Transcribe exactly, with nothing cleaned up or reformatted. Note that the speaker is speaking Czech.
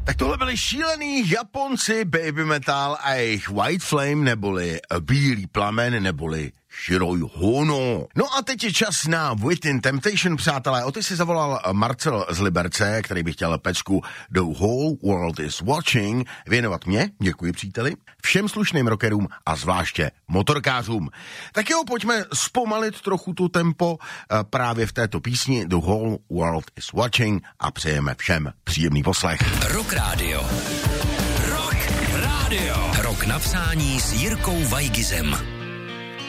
Tak tohle byli šílený Japonci Baby Metal a jejich White Flame, neboli Bílý plamen, neboli Shiroi Hono. No a teď je čas na Within Temptation, přátelé. O ty si zavolal Marcel z Liberce, který by chtěl pecku The Whole World is Watching věnovat mě, děkuji příteli, všem slušným rockerům a zvláště motorkářům. Tak jo, pojďme zpomalit trochu tu tempo právě v této písni The Whole World is Watching a přejeme všem příjemný poslech. Rock Radio. Rock Radio. Rock napsání s Jirkou Vajgizem.